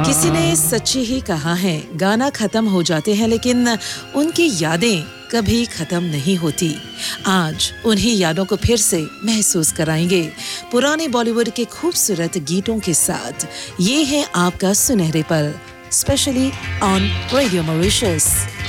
किसी ने सच्ची ही कहा है, गाना खत्म हो जाते हैं लेकिन उनकी यादें कभी खत्म नहीं होती। आज उन्हीं यादों को फिर से महसूस कराएंगे पुराने बॉलीवुड के खूबसूरत गीतों के साथ। ये है आपका सुनहरे पल, स्पेशली ऑन रेडियो मॉरिशस।